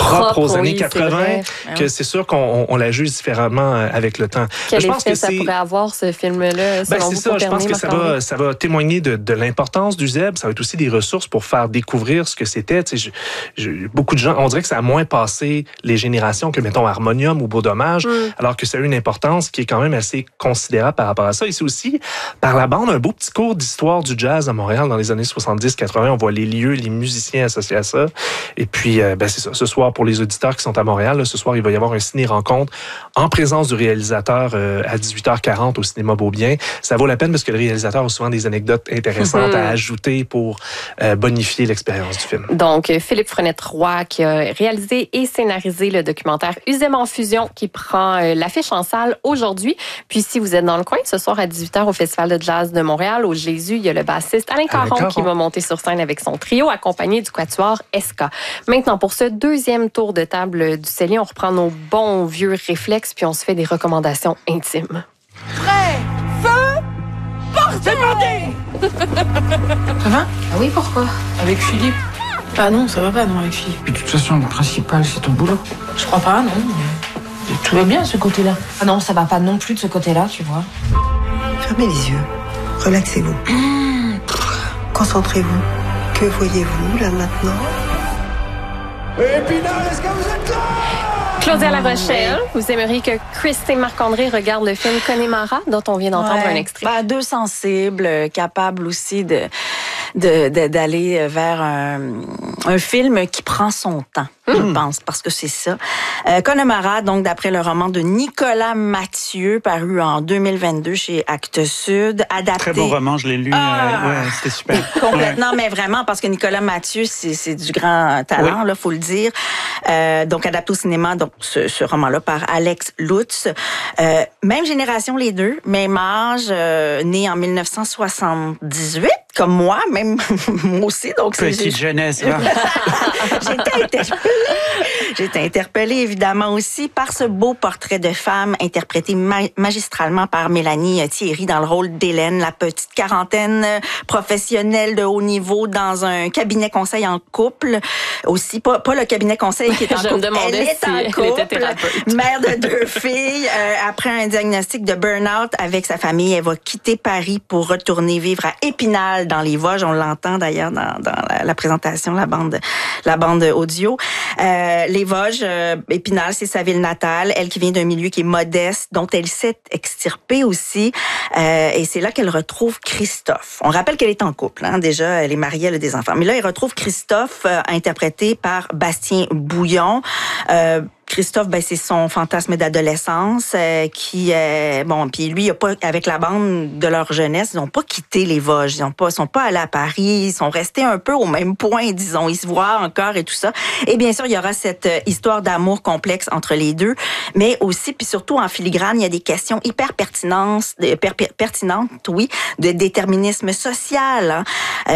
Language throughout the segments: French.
propre aux années 80, que c'est sûr qu'on la juge différemment avec le temps. Quel effet ça pourrait avoir, ce film-là? C'est ça, je pense que ça va témoigner de l'importance du zèbre. Ça va être aussi des ressources pour faire découvrir ce que c'était. Beaucoup de gens, on dirait que ça a moins passé les générations que, mettons, Harmonium ou Beau Dommage, alors que ça a eu une importance qui est quand même assez considérable par rapport à ça. Et c'est aussi, par la bande, un beau petit cours d'histoire du jazz à Montréal dans les années 70-80. On voit les lieux, les musiciens associés à ça. Et puis, c'est ça. Ce soir, pour les auditeurs qui sont à Montréal, ce soir, il va y avoir un ciné-rencontre en présence du réalisateur à 18h40 au cinéma Beaubien. Ça vaut la peine parce que le réalisateur a souvent des anecdotes intéressantes à ajouter pour bonifier l'expérience du film. Donc, Philippe Frenette-Roy qui a réalisé et scénarisé le documentaire Usem en fusion qui prend l'affiche en salle aujourd'hui. Puis, si vous êtes dans le coin, ce soir à 18h au Festival de jazz de Montréal, au Jésus, il y a le bassiste Alain Caron qui va monter sur scène avec son trio accompagné du quatuor SK. Maintenant, pour ce deuxième tour de table du Céline, on reprend nos bons vieux réflexes puis on se fait des recommandations intimes. Prêt, feu, portez! Ça va? Ah oui, pourquoi? Avec Philippe. Ah non, ça va pas, non, avec Philippe. Puis de toute façon, le principal, c'est ton boulot. Je crois pas, non. Tout va bien, ce côté-là. Ah non, ça va pas non plus de ce côté-là, tu vois. Fermez les yeux. Relaxez-vous. Concentrez-vous. Que voyez-vous, là, maintenant? Épinal, est-ce que vous êtes là? Claudia La Rochelle, vous aimeriez que Chris et Marc-André regardent le film Connemara, dont on vient d'entendre un extrait. Deux sensibles, capables aussi d'aller vers un film qui prend son temps, je pense, parce que c'est ça. Connemara, donc d'après le roman de Nicolas Mathieu, paru en 2022 chez Actes Sud, adapté... Très beau roman, je l'ai lu, c'était super. Complètement, mais vraiment, parce que Nicolas Mathieu, c'est du grand talent, là, faut le dire. Donc, adapté au cinéma, donc ce roman-là par Alex Lutz. Même génération les deux, même âge, né en 1978, comme moi, même moi aussi. Donc petite jeunesse, là. J'ai été interpellée, évidemment, aussi par ce beau portrait de femme interprété magistralement par Mélanie Thierry dans le rôle d'Hélène, la petite quarantaine professionnelle de haut niveau dans un cabinet conseil en couple. Aussi, pas le cabinet conseil qui est en couple. Elle est en couple, mère de 2 filles. Après un diagnostic de burn-out avec sa famille, elle va quitter Paris pour retourner vivre à Épinal dans les Vosges. On l'entend d'ailleurs dans la présentation, la bande audio. Les Vosges, Épinal, c'est sa ville natale. Elle qui vient d'un milieu qui est modeste, dont elle s'est extirpée aussi. Et c'est là qu'elle retrouve Christophe. On rappelle qu'elle est en couple, hein, déjà. Elle est mariée, elle a des enfants. Mais là, elle retrouve Christophe, interprété par Bastien Bouillon. Christophe, c'est son fantasme d'adolescence qui puis lui, il a pas, avec la bande de leur jeunesse, ils n'ont pas quitté les Vosges, ils sont pas allés à Paris, ils sont restés un peu au même point, disons, ils se voient encore et tout ça. Et bien sûr, il y aura cette histoire d'amour complexe entre les deux, mais aussi puis surtout en filigrane, il y a des questions hyper pertinentes, oui, de déterminisme social, hein.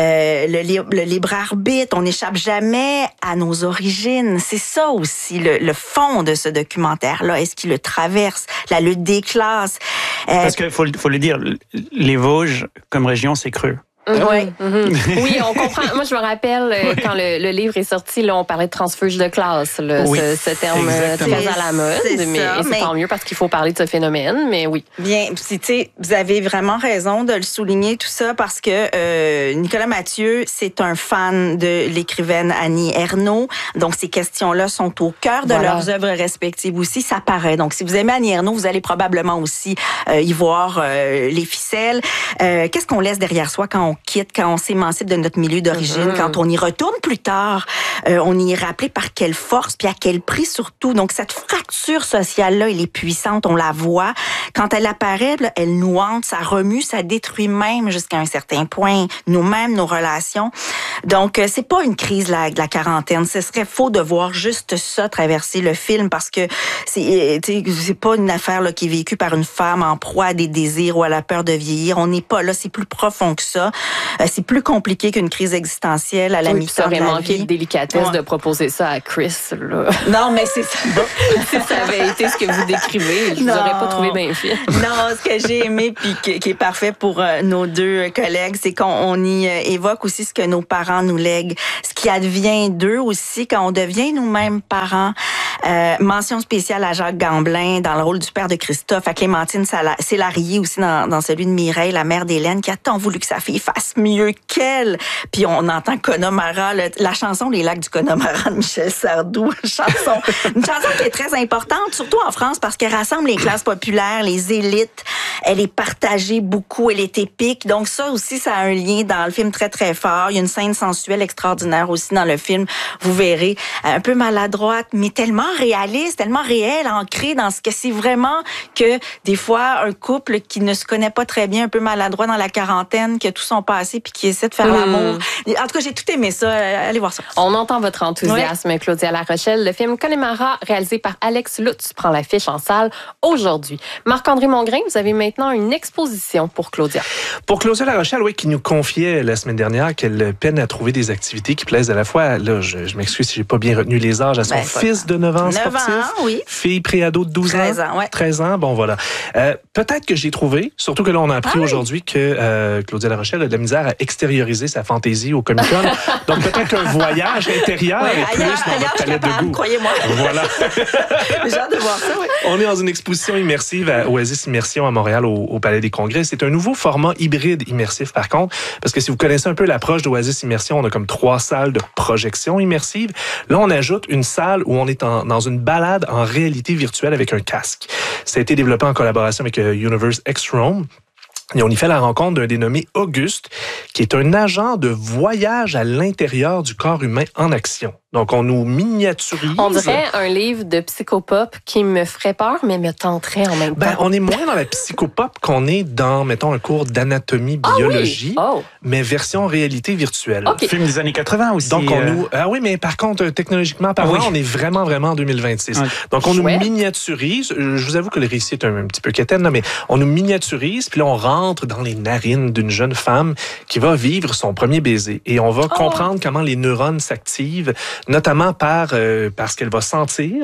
Le libre arbitre, on n'échappe jamais à nos origines. C'est ça aussi le fond de ce documentaire-là. Est-ce qu'il le traverse? La lutte des classes. Parce qu'il faut le dire, les Vosges, comme région, c'est creux. Oui, on comprend. Moi, je me rappelle quand le livre est sorti, là, on parlait de transfuge de classe, là, ce terme très à la mode. C'est tant mieux parce qu'il faut parler de ce phénomène, mais oui. Bien, vous avez vraiment raison de le souligner tout ça parce que Nicolas Mathieu, c'est un fan de l'écrivaine Annie Ernaux. Donc, ces questions-là sont au cœur de leurs œuvres respectives aussi. Ça paraît. Donc, si vous aimez Annie Ernaux, vous allez probablement aussi y voir les ficelles. Qu'est-ce qu'on laisse derrière soi quand on quitte, quand on s'émancipe de notre milieu d'origine, quand on y retourne plus tard, on y est rappelé par quelle force, puis à quel prix surtout. Donc, cette fracture sociale-là, elle est puissante, on la voit. Quand elle apparaît, là, elle nous hante, ça remue, ça détruit même jusqu'à un certain point nous-mêmes, nos relations. Donc, c'est pas une crise de la quarantaine. Ce serait faux de voir juste ça traverser le film parce que c'est pas une affaire là, qui est vécue par une femme en proie à des désirs ou à la peur de vieillir. On n'est pas là, c'est plus profond que ça. C'est plus compliqué qu'une crise existentielle à la mi-temps ça de aurait la manqué vie. de délicatesse de proposer ça à Chris. Là. Non, mais c'est ça. Si ça avait été ce que vous décrivez, je vous aurais pas trouvé bien fait. Non, ce que j'ai aimé puis qui est parfait pour nos deux collègues, c'est qu'on y évoque aussi ce que nos parents nous lèguent, ce qui advient d'eux aussi quand on devient nous-mêmes parents. Mention spéciale à Jacques Gamblin dans le rôle du père de Christophe, à Clémentine Sélarié aussi dans celui de Mireille, la mère d'Hélène, qui a tant voulu que sa fille fasse mieux qu'elle. Puis on entend Connemara, la chanson Les Lacs du Connemara de Michel Sardou, une chanson qui est très importante, surtout en France, parce qu'elle rassemble les classes populaires, les élites. Elle est partagée beaucoup, elle est épique. Donc ça aussi, ça a un lien dans le film très, très fort. Il y a une scène sensuelle extraordinaire aussi dans le film. Vous verrez, un peu maladroite, mais tellement réaliste, tellement réelle, ancrée dans ce que c'est vraiment que des fois, un couple qui ne se connaît pas très bien, un peu maladroit dans la quarantaine, qui a tout son passé puis qui essaie de faire l'amour. En tout cas, j'ai tout aimé ça. Allez voir ça. On entend votre enthousiasme, Claudia Larochelle. Le film Connemara, réalisé par Alex Lutz, prend l'affiche en salle aujourd'hui. Marc-André Mongrain, vous avez maintenant une exposition pour Claudia. Pour Claudia Larochelle, oui, qui nous confiait la semaine dernière qu'elle peine à trouver des activités qui plaisent à la fois. Là, je m'excuse si j'ai pas bien retenu les âges. À son fils de 9 ans sportif. 9 ans, oui. Fille préado de 12 13 ans, ouais. 13 ans, bon voilà. Peut-être que j'ai trouvé, surtout que là, on a appris aujourd'hui que Claudia Larochelle a de la misère à extérioriser sa fantaisie au Comic-Con. Donc peut-être qu'un voyage intérieur est plus dans votre palette de goût. Croyez-moi. Voilà. J'ai hâte de voir ça, oui. On est dans une exposition immersive à Oasis Immersion à Montréal, au Palais des Congrès. C'est un nouveau format hybride immersif, par contre, parce que si vous connaissez un peu l'approche d'Oasis Immersion, on a comme 3 salles de projection immersive. Là, on ajoute une salle où on est dans une balade en réalité virtuelle avec un casque. Ça a été développé en collaboration avec Universe X-Rome. Et on y fait la rencontre d'un dénommé Auguste, qui est un agent de voyage à l'intérieur du corps humain en action. Donc, on nous miniaturise. On dirait un livre de psychopop qui me ferait peur, mais me tenterait en même temps. On est moins dans la psychopop qu'on est dans, mettons, un cours d'anatomie, biologie, mais version réalité virtuelle. Okay. Film des années 80 aussi. Donc, on nous... Ah oui, mais par contre, technologiquement parlant, on est vraiment en 2026. Okay. Donc, on nous miniaturise. Je vous avoue que le récit est un petit peu quétaine, mais on nous miniaturise, puis là, on rentre dans les narines d'une jeune femme qui va vivre son premier baiser. Et on va comprendre comment les neurones s'activent, notamment par ce qu'elle va sentir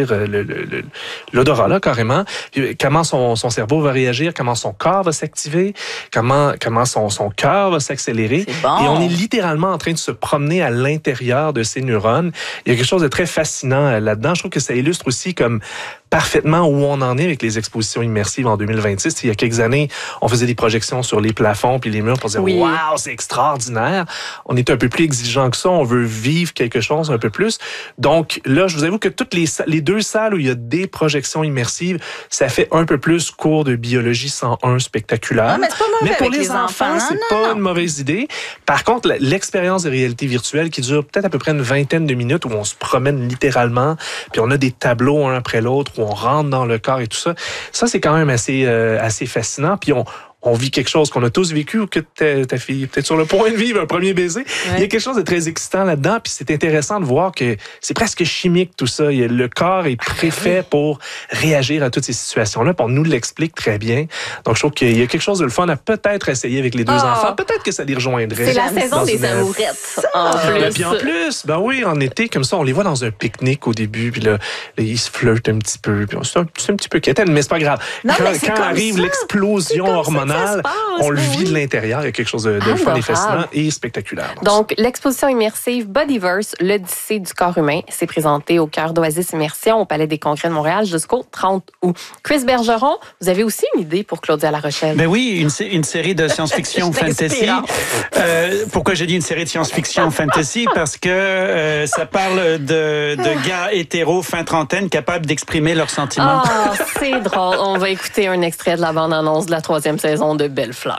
l'odorat là carrément, puis comment son cerveau va réagir, comment son corps va s'activer, comment son cœur va s'accélérer. Bon. Et on est littéralement en train de se promener à l'intérieur de ces neurones. Il y a quelque chose de très fascinant là-dedans. Je trouve que ça illustre aussi comme parfaitement où on en est avec les expositions immersives en 2026. Il y a quelques années, on faisait des projections sur les plafonds puis les murs pour dire « Wow, c'est extraordinaire! » On est un peu plus exigeant que ça. On veut vivre quelque chose un peu plus. Donc là, je vous avoue que toutes les 2 salles où il y a des projections immersives, ça fait un peu plus cours de biologie 101 spectaculaire. Non, mais c'est pas mauvais. Mais pour avec les enfants, c'est pas une mauvaise idée. Par contre, l'expérience de réalité virtuelle qui dure peut-être à peu près une vingtaine de minutes où on se promène littéralement, puis on a des tableaux un après l'autre, où on rentre dans le corps et tout ça. Ça, c'est quand même assez fascinant. Puis on vit quelque chose qu'on a tous vécu ou que ta fille est peut-être sur le point de vivre un premier baiser. Ouais. Il y a quelque chose de très excitant là-dedans. Puis c'est intéressant de voir que c'est presque chimique tout ça. Le corps est préfait pour réagir à toutes ces situations-là. Puis on nous l'explique très bien. Donc je trouve qu'il y a quelque chose de le fun à peut-être essayer avec les 2 enfants. Peut-être que ça les rejoindrait. C'est la saison des amourettes. Puis en plus, oui, en été, comme ça, on les voit dans un pique-nique au début. Puis là ils se flirtent un petit peu. Puis c'est un petit peu quétaine, mais c'est pas grave. Non, quand arrive l'explosion hormonale, on le vit de l'intérieur. Il y a quelque chose de fun et fascinant et spectaculaire. Donc, l'exposition immersive Bodyverse, l'Odyssée du corps humain, s'est présentée au cœur d'Oasis Immersion au Palais des Congrès de Montréal jusqu'au 30 août. Chris Bergeron, vous avez aussi une idée pour Claudia Larochelle? Ben oui, une série de science-fiction fantasy. Pourquoi j'ai dit une série de science-fiction fantasy? Parce que ça parle de gars hétéros fin trentaine capables d'exprimer leurs sentiments. C'est drôle. On va écouter un extrait de la bande-annonce de la 3e saison de Belle Fleur.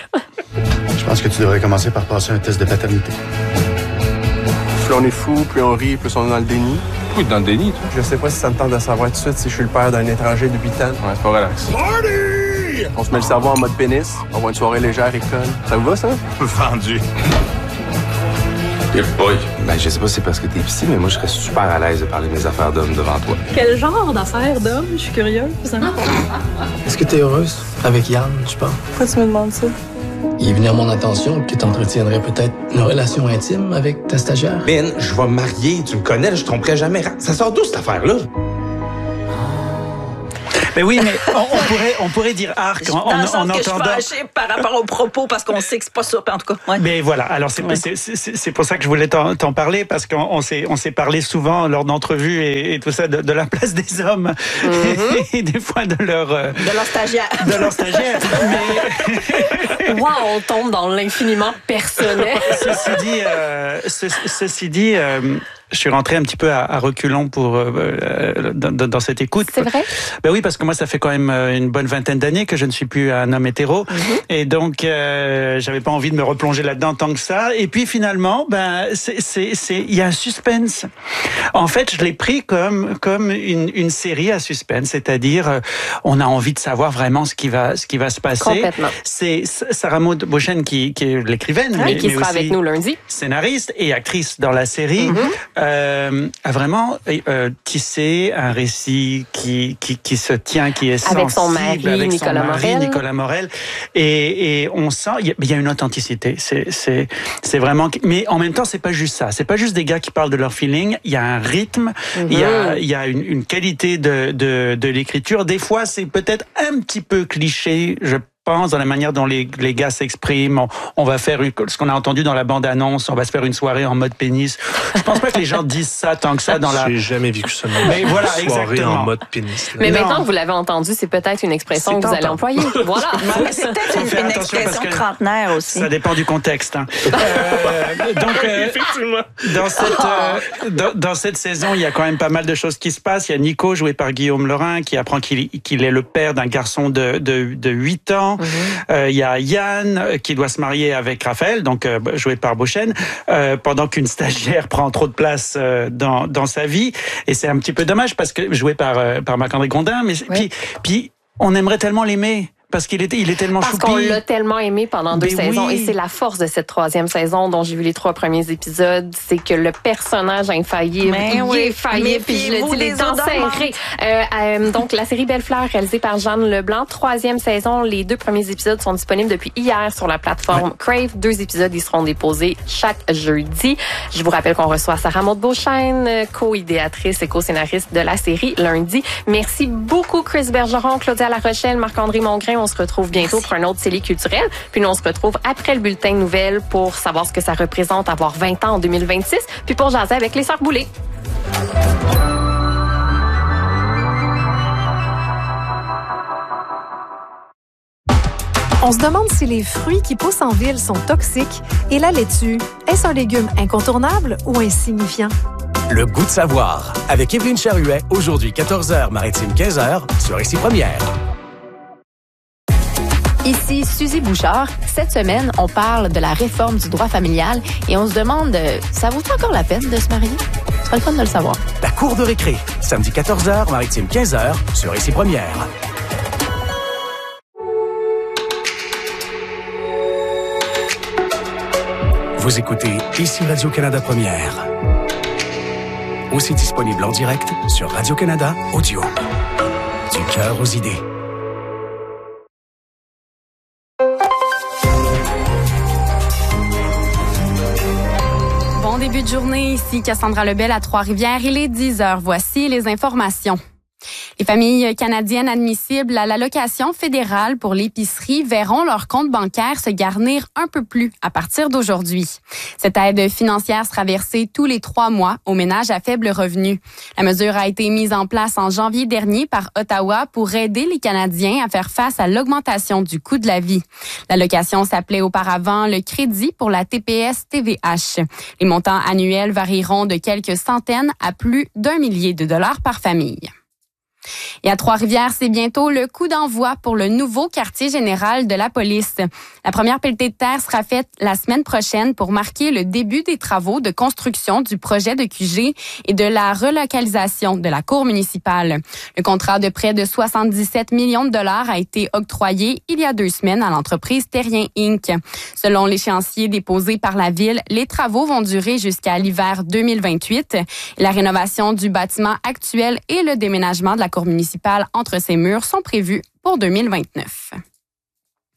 Je pense que tu devrais commencer par passer un test de paternité. Plus on est fou, plus on rit, plus on est dans le déni. Pourquoi dans le déni, toi? Je sais pas si ça me tente de savoir tout de suite si je suis le père d'un étranger de 8 ans. Ouais, c'est pas relax. Party! On se met le cerveau en mode pénis. On va une soirée légère et conne. Ça vous va, ça? Vendu. Hey boy. Ben, je sais pas si c'est parce que t'es ici, mais moi, je serais super à l'aise de parler de mes affaires d'homme devant toi. Quel genre d'affaires d'homme? Je suis curieuse. Est-ce que t'es heureuse avec Yann, tu penses? Pourquoi tu me demandes ça? Il est venu à mon attention que tu entretiendrais peut-être une relation intime avec ta stagiaire. Ben, je vais me marier, tu me connais, là, je tromperai jamais. Ça sort d'où cette affaire-là? Mais oui, mais on pourrait dire arc en entendant. Je suis fâchée par rapport aux propos parce qu'on sait que c'est pas ça, en tout cas. Ouais. Mais voilà, alors c'est pour ça que je voulais t'en parler, parce qu'on s'est parlé souvent lors d'entrevues et tout ça de la place des hommes et des fois de leur stagiaire. De leur stagiaire. Mais wow, on tombe dans l'infiniment personnel. Ceci dit, je suis rentré un petit peu à reculons dans cette écoute. C'est vrai? Ben oui, parce que moi, ça fait quand même une bonne vingtaine d'années que je ne suis plus un homme hétéro. Et donc, j'avais pas envie de me replonger là-dedans tant que ça. Et puis finalement, il y a un suspense. En fait, je l'ai pris comme une série à suspense. C'est-à-dire, on a envie de savoir vraiment ce qui va se passer. Complètement. C'est Sarah Maud Beauchesne qui est l'écrivaine. Oui, qui sera avec nous lundi. Scénariste et actrice dans la série. A vraiment tissé un récit qui se tient, qui est sensible, avec son mari, Nicolas Morel, et on sent il y a une authenticité. C'est vraiment, mais en même temps c'est pas juste ça. C'est pas juste des gars qui parlent de leur feeling. Il y a un rythme, il y a une qualité de l'écriture. Des fois c'est peut-être un petit peu cliché, je pense, dans la manière dont les gars s'expriment. On va faire ce qu'on a entendu dans la bande-annonce, on va se faire une soirée en mode pénis. Je pense pas que les gens disent ça tant que ça dans la... J'ai jamais vécu ça. Mais voilà, soirée exactement. en mode pénis. Mais maintenant que vous l'avez entendu, c'est peut-être une expression que vous allez employer. Voilà. Mais c'est peut-être une expression trentenaire aussi. Ça dépend du contexte. Hein. Donc, effectivement. Dans cette saison, il y a quand même pas mal de choses qui se passent. Il y a Nico, joué par Guillaume Laurin, qui apprend qu'il est le père d'un garçon de 8 ans. Il y a Yann qui doit se marier avec Raphaël, donc joué par Beauchesne, pendant qu'une stagiaire prend trop de place dans sa vie. Et c'est un petit peu dommage parce que joué par Marc-André Grondin, mais puis on aimerait tellement l'aimer. Parce qu'il est tellement choupi. Parce qu'on l'a tellement aimé pendant 2 saisons. Et c'est la force de cette 3e saison dont j'ai vu les 3 premiers épisodes. C'est que le personnage infaillible, il est faillible. Puis je le dis, les dents serrées. Donc, la série Belle Fleur, réalisée par Jeanne Leblanc. 3e saison. Les 2 premiers épisodes sont disponibles depuis hier sur la plateforme Crave. 2 épisodes, ils seront déposés chaque jeudi. Je vous rappelle qu'on reçoit Sarah Maud Beauchesne, co-idéatrice et co-scénariste de la série lundi. Merci beaucoup, Chris Bergeron, Claudia Larochelle, Marc-André Mongrain. On se retrouve bientôt pour un autre série culturel. Puis nous, on se retrouve après le bulletin de nouvelles pour savoir ce que ça représente avoir 20 ans en 2026. Puis pour jaser avec les Sœurs Boulay. On se demande si les fruits qui poussent en ville sont toxiques et la laitue, est-ce un légume incontournable ou insignifiant? Le goût de savoir. Avec Évelyne Charuet, aujourd'hui 14h, Maritime 15h, sur Ici Première. Ici Suzy Bouchard. Cette semaine, on parle de la réforme du droit familial et on se demande, ça vaut encore la peine de se marier? Ce serait le fun de le savoir. La cour de récré, samedi 14h, Maritime 15h, sur Ici Première. Vous écoutez Ici Radio-Canada Première. Aussi disponible en direct sur Radio-Canada Audio. Du cœur aux idées. Bon début de journée, ici Cassandra Lebel à Trois-Rivières. Il est 10h. Voici les informations. Les familles canadiennes admissibles à l'allocation fédérale pour l'épicerie verront leur compte bancaire se garnir un peu plus à partir d'aujourd'hui. Cette aide financière sera versée tous les 3 mois aux ménages à faible revenu. La mesure a été mise en place en janvier dernier par Ottawa pour aider les Canadiens à faire face à l'augmentation du coût de la vie. L'allocation s'appelait auparavant le crédit pour la TPS-TVH. Les montants annuels varieront de quelques centaines à plus d'1 millier de dollars par famille. Et à Trois-Rivières, c'est bientôt le coup d'envoi pour le nouveau quartier général de la police. La première pelletée de terre sera faite la semaine prochaine pour marquer le début des travaux de construction du projet de QG et de la relocalisation de la cour municipale. Le contrat de près de 77 millions de dollars a été octroyé il y a 2 semaines à l'entreprise Terrien Inc. Selon l'échéancier déposé par la ville, les travaux vont durer jusqu'à l'hiver 2028. La rénovation du bâtiment actuel et le déménagement de la cour municipale entre ses murs sont prévus pour 2029.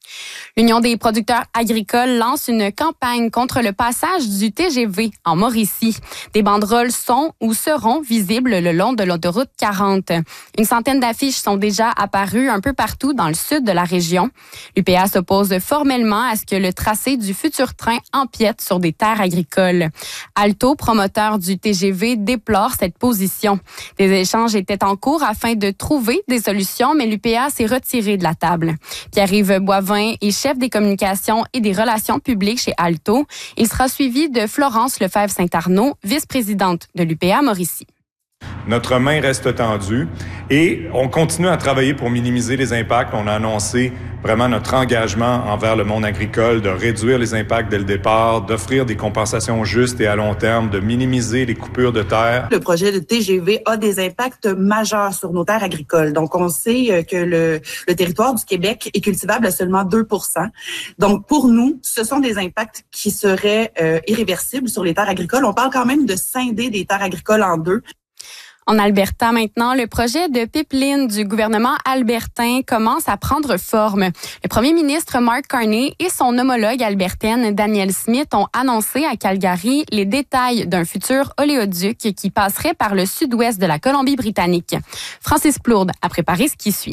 L'Union des producteurs agricoles lance une campagne contre le passage du TGV en Mauricie. Des banderoles sont ou seront visibles le long de l'autoroute 40. Une centaine d'affiches sont déjà apparues un peu partout dans le sud de la région. L'UPA s'oppose formellement à ce que le tracé du futur train empiète sur des terres agricoles. Alto, promoteur du TGV, déplore cette position. Des échanges étaient en cours afin de trouver des solutions, mais l'UPA s'est retiré de la table. Pierre-Yves Boivin est chef des communications et des relations publiques chez Alto. Il sera suivi de Florence Lefebvre-Saint-Arnaud, vice-présidente de l'UPA Mauricie. Notre main reste tendue et on continue à travailler pour minimiser les impacts. On a annoncé vraiment notre engagement envers le monde agricole de réduire les impacts dès le départ, d'offrir des compensations justes et à long terme, de minimiser les coupures de terre. Le projet de TGV a des impacts majeurs sur nos terres agricoles. Donc, on sait que le territoire du Québec est cultivable à seulement 2%. Donc, pour nous, ce sont des impacts qui seraient irréversibles sur les terres agricoles. On parle quand même de scinder des terres agricoles en deux. En Alberta maintenant, le projet de pipeline du gouvernement albertain commence à prendre forme. Le premier ministre Mark Carney et son homologue albertaine Danielle Smith ont annoncé à Calgary les détails d'un futur oléoduc qui passerait par le sud-ouest de la Colombie-Britannique. Francis Plourde a préparé ce qui suit.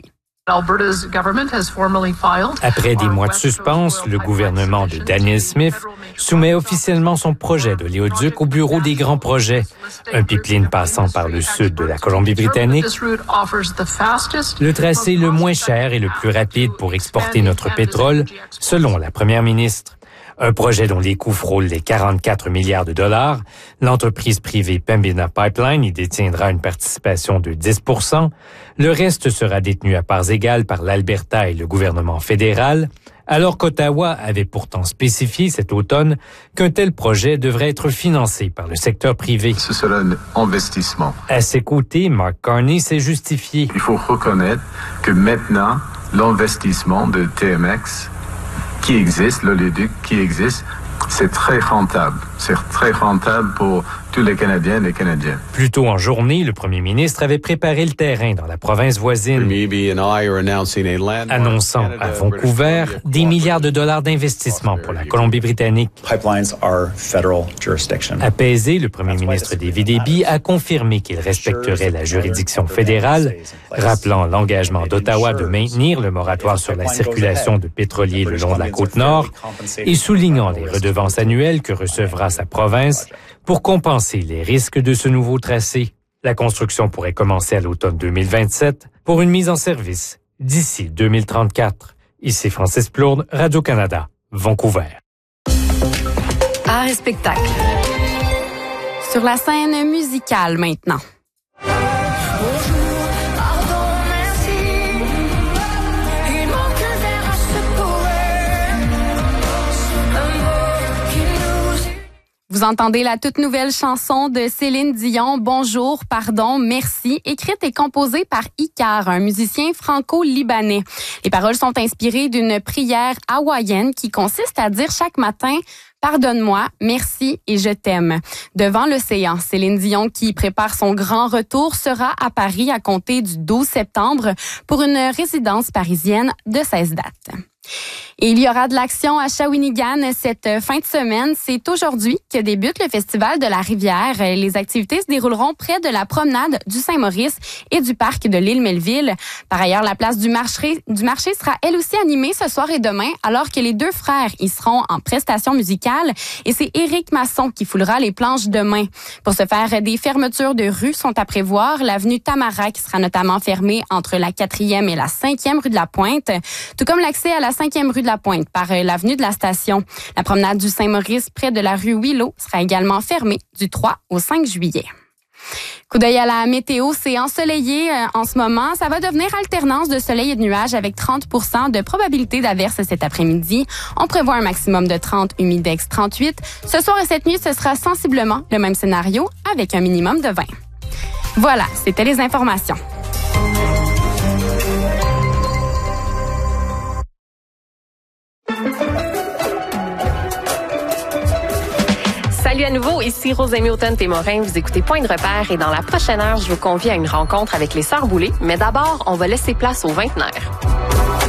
Après des mois de suspense, le gouvernement de Danielle Smith soumet officiellement son projet d'oléoduc au bureau des grands projets. Un pipeline passant par le sud de la Colombie-Britannique, le tracé le moins cher et le plus rapide pour exporter notre pétrole, selon la première ministre. Un projet dont les coûts frôlent les 44 milliards de dollars. L'entreprise privée Pembina Pipeline y détiendra une participation de 10%. Le reste sera détenu à parts égales par l'Alberta et le gouvernement fédéral, alors qu'Ottawa avait pourtant spécifié cet automne qu'un tel projet devrait être financé par le secteur privé. Ce sera un investissement. À ses côtés, Mark Carney s'est justifié. Il faut reconnaître que maintenant, l'investissement de TMX qui existe, l'oléoduc qui existe, c'est très rentable. C'est très rentable pour tous les Canadiens et les Canadiens. Plus tôt en journée, le premier ministre avait préparé le terrain dans la province voisine, annonçant à Vancouver des milliards de dollars d'investissement pour la Colombie-Britannique. Apaisé, le premier ministre David Eby a confirmé qu'il respecterait la juridiction fédérale, rappelant l'engagement d'Ottawa de maintenir le moratoire sur la circulation de pétroliers le long de la Côte-Nord et soulignant les redevances annuelles que recevra sa province pour compenser les risques de ce nouveau tracé. La construction pourrait commencer à l'automne 2027 pour une mise en service d'ici 2034. Ici Francis Plourde, Radio-Canada, Vancouver. Art et spectacle. Sur la scène musicale maintenant. Vous entendez la toute nouvelle chanson de Céline Dion, Bonjour, pardon, merci, écrite et composée par Icar, un musicien franco-libanais. Les paroles sont inspirées d'une prière hawaïenne qui consiste à dire chaque matin « Pardonne-moi, merci et je t'aime ». Devant l'océan, Céline Dion, qui prépare son grand retour, sera à Paris à compter du 12 septembre pour une résidence parisienne de 16 dates. Et il y aura de l'action à Shawinigan cette fin de semaine. C'est aujourd'hui que débute le Festival de la Rivière. Les activités se dérouleront près de la promenade du Saint-Maurice et du parc de l'île Melville. Par ailleurs, la place du marché sera elle aussi animée ce soir et demain, alors que les deux frères y seront en prestation musicale. Et c'est Éric Masson qui foulera les planches demain. Pour ce faire, des fermetures de rues sont à prévoir. L'avenue Tamara qui sera notamment fermée entre la 4e et la 5e rue de la Pointe, tout comme l'accès à la 5e rue de la Pointe par l'avenue de la Station. La promenade du Saint-Maurice près de la rue Willow sera également fermée du 3 au 5 juillet. Coup d'œil à la météo, c'est ensoleillé en ce moment. Ça va devenir alternance de soleil et de nuages avec 30% de probabilité d'averse cet après-midi. On prévoit un maximum de 30, humidex 38. Ce soir et cette nuit, ce sera sensiblement le même scénario avec un minimum de 20. Voilà, c'était les informations. Salut à nouveau, ici Rosemée Automne-Témorin. Vous écoutez Point de repère et dans la prochaine heure, je vous convie à une rencontre avec les Sœurs Boulay. Mais d'abord, on va laisser place aux vingtenaires.